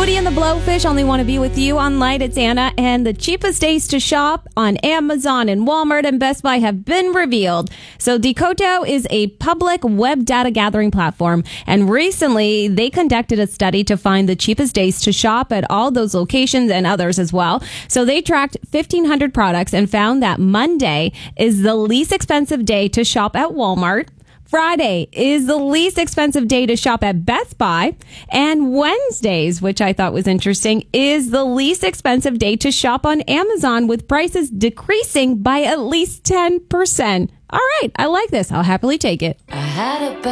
Hootie and the Blowfish only want to be with you on Light. It's Anna, and the cheapest days to shop on Amazon and Walmart and Best Buy have been revealed. So Decoto is a public web data gathering platform, and recently they conducted a study to find the cheapest days to shop at all those locations and others as well. So they tracked 1,500 products and found that Monday is the least expensive day to shop at Walmart. Friday is the least expensive day to shop at Best Buy, and Wednesdays, which I thought was interesting, is the least expensive day to shop on Amazon, with prices decreasing by at least 10%. All right, I like this. I'll happily take it. I had a